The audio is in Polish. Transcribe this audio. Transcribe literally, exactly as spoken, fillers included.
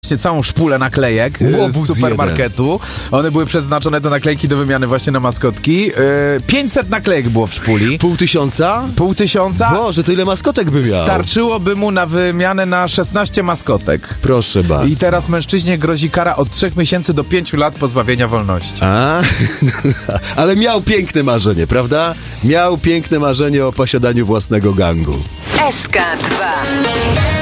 właśnie całą szpulę naklejek Łobuz z supermarketu. Jeden. One były przeznaczone do naklejki do wymiany właśnie na maskotki. Yy, pięćset naklejek było w szpuli. Pół tysiąca? Pół tysiąca? Boże, to ile maskotek by miał? Starczyłoby mu na wymianę na szesnaście maskotek. Proszę bardzo. I teraz mężczyźnie grozi kara od trzech miesięcy do pięciu lat pozbawienia wolności. A? Ale miał piękne marzenie, prawda? Miał piękne marzenie o posiadaniu własnego gangu. S K dwa.